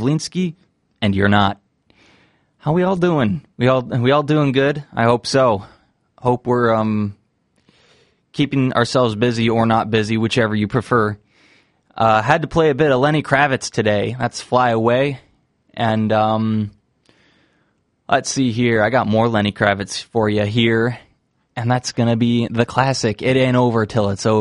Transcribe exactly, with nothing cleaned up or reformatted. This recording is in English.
Pavlinsky, and you're not. How we all doing? We all we all doing good? I hope so. Hope we're um keeping ourselves busy or not busy, whichever you prefer. Uh, had to play a bit of Lenny Kravitz today. That's Fly Away. And um, let's see here. I got more Lenny Kravitz for you here. And that's going to be the classic, It Ain't Over Till It's Over.